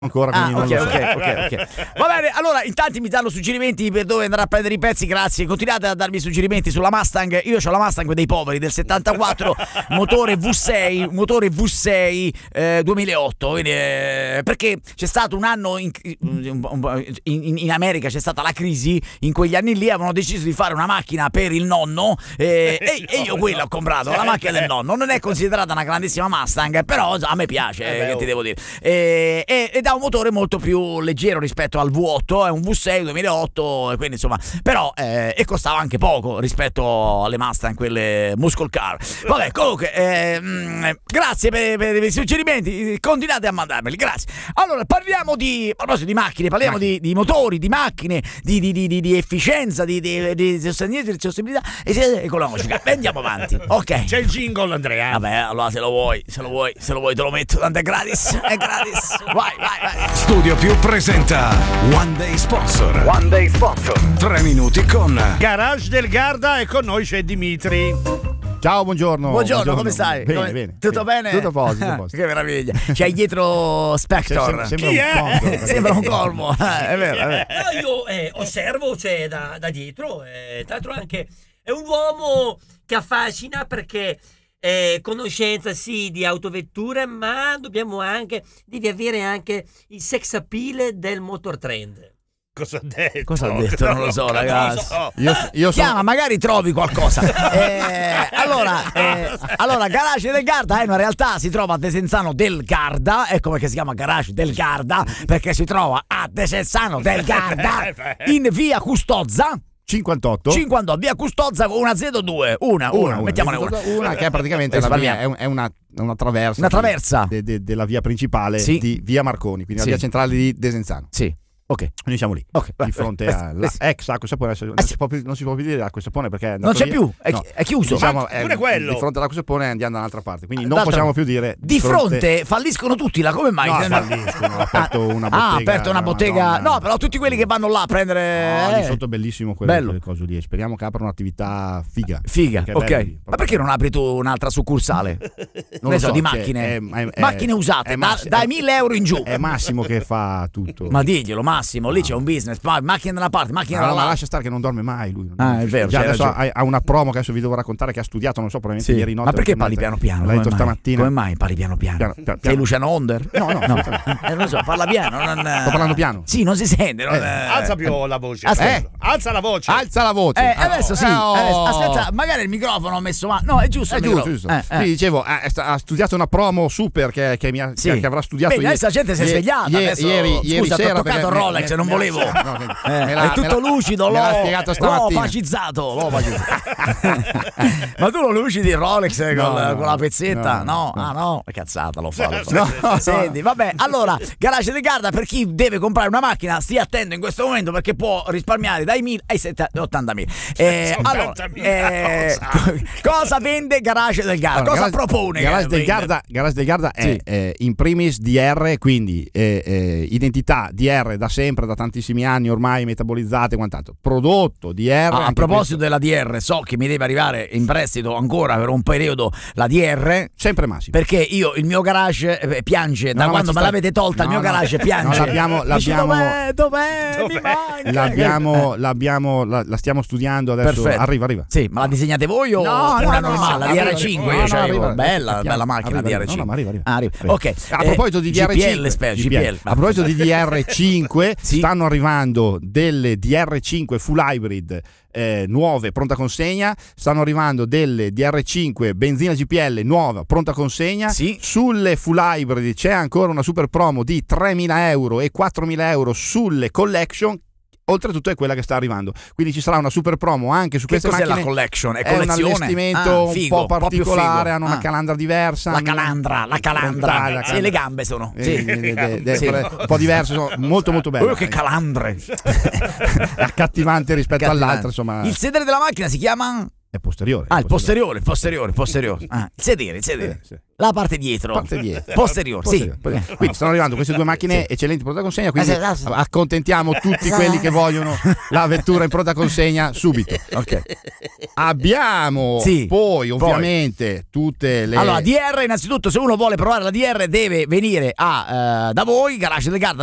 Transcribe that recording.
ancora, quindi non lo so. Ok. Va bene, allora in tanti mi danno suggerimenti per dove andare a prendere i pezzi, grazie. Continuate a darmi suggerimenti sulla Mustang. Io ho la Mustang dei poveri del 74, motore V6 2008, quindi, perché c'è stato un anno in America, c'è stata la crisi, in quegli anni lì avevano deciso di fare una macchina per il nonno, e io quella ho comprato, la macchina del nonno. Non è considerata una grandissima Mustang, però a me piace, che ti devo dire, ed ha un motore molto più leggero rispetto al V8, è un V6 2008, quindi insomma, però e costava anche poco rispetto alle Mustang, quelle muscle car. Vabbè, comunque grazie per i suggerimenti, continuate a mandarmeli, grazie. Allora parliamo a proposito di macchine, parliamo di motori, di macchine, di efficienza, di sostenibilità e con la musica. Andiamo avanti. Ok, c'è il jingle, Andrea. Vabbè, allora se lo vuoi te lo metto, tanto è gratis. Vai. Studio Più presenta One Day Sponsor. 3 minuti con Garage del Garda, e con noi c'è Dimitri. Ciao, buongiorno, come stai? Bene. Tutto bene? Tutto a posto. Che meraviglia. C'hai dietro Spector. Sembra un corvo. È vero. No, io osservo, cioè, da dietro. Tra l'altro anche è un uomo che affascina perché conoscenza sì di autovetture, ma devi avere anche il sex appeal del motor trend. Cosa ha detto? Cosa ha detto? Non lo so, ragazzi. Io Chiama, magari trovi qualcosa. Allora, Garage del Garda è una realtà, si trova a Desenzano del Garda. Ecco perché si chiama Garage del Garda, perché si trova a Desenzano del Garda, in via Custozza 58 via Custozza, con una Z2, una mettiamone una che è praticamente è una traversa della via principale di via Marconi, quindi la via centrale di Desenzano. Sì. Ok, noi siamo lì, di fronte alla ex Acqua e Sapone. Non si può più dire Acqua e Sapone perché non c'è più, è chiuso. Diciamo, pure quello. Di fronte all'Acqua e Sapone andiamo dall'altra parte, quindi non possiamo più dire di fronte. Falliscono tutti là, come mai? No, falliscono, ha aperto una bottega. No, però tutti quelli che vanno là a prendere. Di sotto è bellissimo quelle cose lì. Speriamo che aprano un'attività figa, ok. Ma perché non apri tu un'altra succursale? Non so, di macchine. Macchine usate, dai 1.000 euro in giù. È Massimo che fa tutto. Ma diglielo, Massimo, lì c'è un business, macchina da una parte, macchina dall'altra. Ma lascia stare che non dorme mai lui. È vero. Già adesso ha una promo che adesso vi devo raccontare, che ha studiato, non so, probabilmente ieri notte. Ma perché parli piano piano? L'ha detto stamattina. Come mai parli piano piano? Sei Luciano Onder? No. Non so, parla piano. Sto parlando piano. Sì, non si sente. Alza più la voce. Alza la voce. Adesso sì. Aspetta, magari il microfono ho messo male. No, è giusto. È giusto. Quindi dicevo, ha studiato una promo super che avrà studiato. Beh, adesso la gente si è svegliata. Ieri scusa, sera ho toccato il Rolex, non volevo. È tutto lucido, l'ho opacizzato. Ma tu lo lucidi il Rolex con la pezzetta? No, cazzata, l'ho fatto. Senti, vabbè, allora, Garage del Garda, per chi deve comprare una macchina, stia attento in questo momento perché può risparmiare dai 1.000 ai 80.000. Allora, cosa vende Garage del Garda? Cosa propone? Garage del Garda è in primis DR, quindi identità DR da sempre, da tantissimi anni ormai, metabolizzate e quant'altro. Prodotto DR. A proposito della DR, so che mi deve arrivare in prestito ancora per un periodo la DR. Sempre Massimo. Perché il mio garage piange, da quando me l'avete tolta il mio garage piange. La stiamo studiando adesso. Perfetto. Arriva. Sì, ma la disegnate voi o una normale? La DR5 io c'avevo. Bella macchina DR5. No, ma arriva. Ok. A proposito di GPL. A proposito di DR5, stanno arrivando delle DR5 full hybrid nuove, pronta consegna. Stanno arrivando delle DR5 benzina GPL nuova, pronta consegna. Sulle full hybrid c'è ancora una super promo di 3.000 euro e 4.000 euro sulle collection. Oltretutto è quella che sta arrivando, quindi ci sarà una super promo anche su queste macchine. Che cos'è la collection? È un allestimento un po' particolare, hanno una calandra diversa. La calandra. Sì, le gambe sono. Un po' diverse, sono molto molto belle. Che calandre! Accattivante rispetto all'altra, insomma. Il sedere della macchina si chiama? È posteriore. Il posteriore. Il sedere. Sì. La parte dietro. Posteriore, sì. Quindi stanno arrivando queste due macchine eccellenti in pronta consegna, quindi accontentiamo tutti quelli che vogliono la vettura in pronta consegna subito. Ok. Abbiamo poi ovviamente tutte le... Allora, DR, innanzitutto, se uno vuole provare la DR deve venire da voi, Garage del Garda